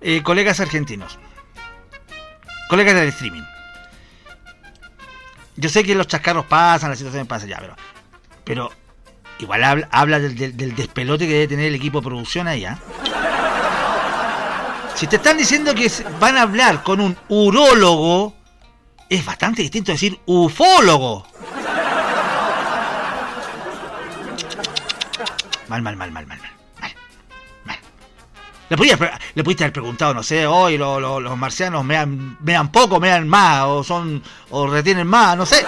Colegas argentinos, colegas del streaming. Yo sé que los chascarros pasan, las situaciones pasan ya, pero igual habla del despelote que debe tener el equipo de producción ahí, ¿eh? Si te están diciendo que van a hablar con un urólogo, es bastante distinto decir ufólogo. Mal. Le pudiste haber preguntado, no sé, hoy los marcianos mean poco, mean más, o retienen más, no sé.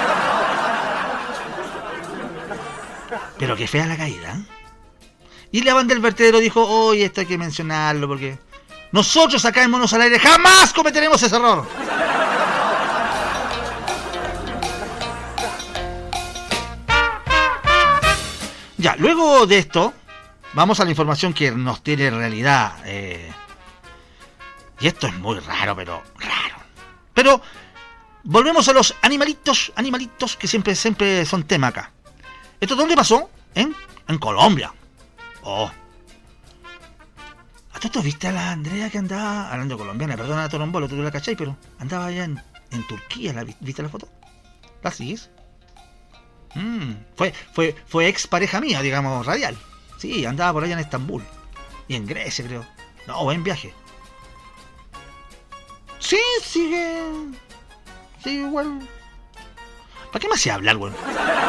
Pero qué fea la caída, ¿eh? Y la banda del vertedero dijo, oye, esto hay que mencionarlo, porque nosotros acá en Monos al Aire jamás cometeremos ese error. Ya, luego de esto, vamos a la información que nos tiene en realidad. Y esto es muy raro, pero raro. Pero volvemos a los animalitos que siempre son tema acá. ¿Esto dónde pasó? En Colombia. Oh. ¿A tú viste a la Andrea que andaba, hablando colombiana, perdona, Torombolo, tú la cachai, pero andaba allá en Turquía, ¿viste la foto? ¿La sigues? Fue ex pareja mía, digamos, radial. Sí, andaba por allá en Estambul. Y en Grecia, creo. No, buen viaje. Sí, sigue igual. ¿Para qué me hacía hablar, güey?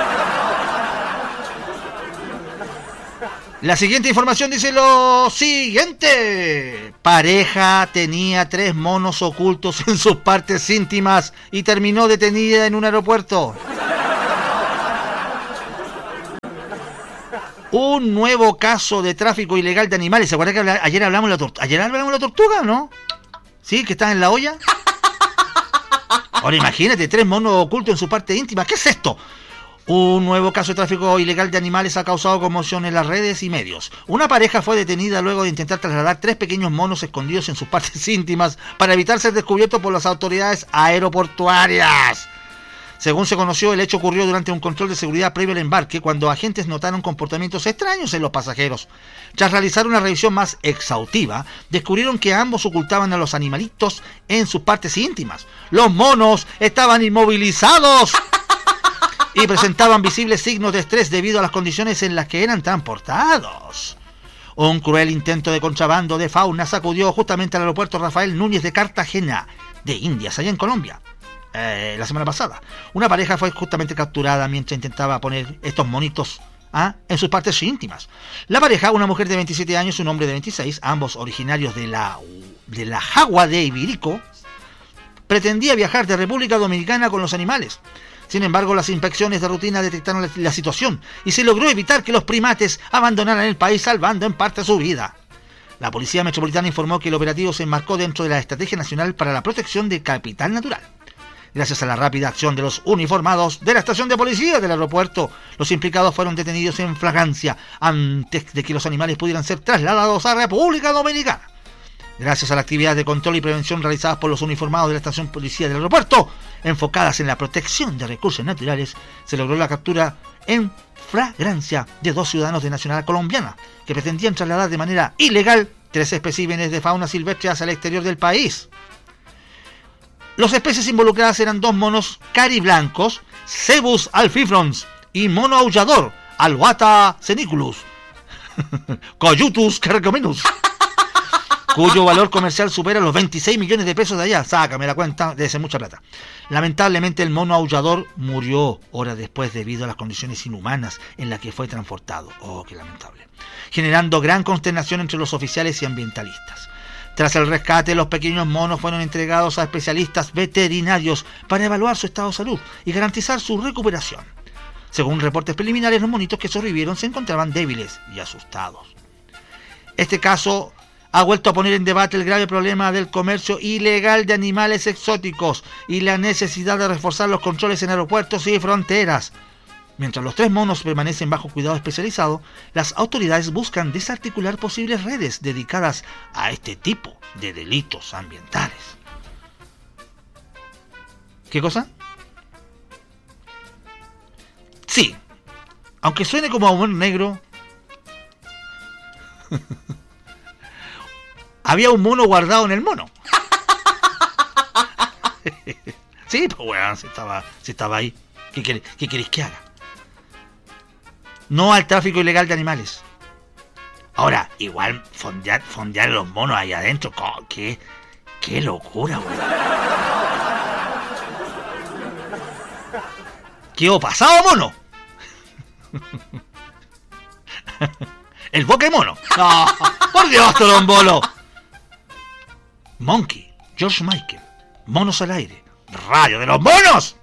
La siguiente información dice lo siguiente. Pareja tenía 3 monos ocultos en sus partes íntimas y terminó detenida en un aeropuerto. Un nuevo caso de tráfico ilegal de animales. ¿Se acuerdan que ayer hablamos de la tortuga, no? ¿Sí? ¿Que están en la olla? Ahora imagínate, 3 monos ocultos en su parte íntima. ¿Qué es esto? Un nuevo caso de tráfico ilegal de animales ha causado conmoción en las redes y medios. Una pareja fue detenida luego de intentar trasladar 3 pequeños monos escondidos en sus partes íntimas para evitar ser descubiertos por las autoridades aeroportuarias. Según se conoció, el hecho ocurrió durante un control de seguridad previo al embarque, cuando agentes notaron comportamientos extraños en los pasajeros. Tras realizar una revisión más exhaustiva, descubrieron que ambos ocultaban a los animalitos en sus partes íntimas. Los monos estaban inmovilizados y presentaban visibles signos de estrés debido a las condiciones en las que eran transportados. Un cruel intento de contrabando de fauna sacudió justamente al aeropuerto Rafael Núñez de Cartagena, de Indias, allá en Colombia. La semana pasada, una pareja fue justamente capturada mientras intentaba poner estos monitos en sus partes íntimas. La pareja, una mujer de 27 años y un hombre de 26, ambos originarios de la Jagua de Ibirico, pretendía viajar de República Dominicana con los animales. Sin embargo, las inspecciones de rutina detectaron la situación y se logró evitar que los primates abandonaran el país, salvando en parte su vida. La Policía Metropolitana informó que el operativo se enmarcó dentro de la Estrategia Nacional para la Protección de Capital Natural. Gracias a la rápida acción de los uniformados de la estación de policía del aeropuerto, los implicados fueron detenidos en flagrancia antes de que los animales pudieran ser trasladados a República Dominicana. Gracias a la actividad de control y prevención realizadas por los uniformados de la estación de policía del aeropuerto, enfocadas en la protección de recursos naturales, se logró la captura en flagrancia de 2 ciudadanos de nacionalidad colombiana que pretendían trasladar de manera ilegal 3 especímenes de fauna silvestre hacia el exterior del país. Las especies involucradas eran 2 monos cariblancos, Cebus alfifrons, y mono aullador, Alouatta seniculus, Coyutus carcominus, cuyo valor comercial supera los 26 millones de pesos de allá. Sácame la cuenta, debe ser mucha plata. Lamentablemente el mono aullador murió horas después debido a las condiciones inhumanas en las que fue transportado. Oh, qué lamentable. Generando gran consternación entre los oficiales y ambientalistas. Tras el rescate, los pequeños monos fueron entregados a especialistas veterinarios para evaluar su estado de salud y garantizar su recuperación. Según reportes preliminares, los monitos que sobrevivieron se encontraban débiles y asustados. Este caso ha vuelto a poner en debate el grave problema del comercio ilegal de animales exóticos y la necesidad de reforzar los controles en aeropuertos y fronteras. Mientras los 3 monos permanecen bajo cuidado especializado, las autoridades buscan desarticular posibles redes dedicadas a este tipo de delitos ambientales. ¿Qué cosa? Sí, aunque suene como a humor negro, había un mono guardado en el mono. Sí, pues weón, si estaba ahí. ¿Qué queréis que haga? No al tráfico ilegal de animales. Ahora, igual fondear los monos ahí adentro, qué locura, weón. ¿Qué ha pasado, mono? El Pokémono. No, por Dios, Torombolo. Monkey, George Michael, Monos al aire, Radio de los Monos.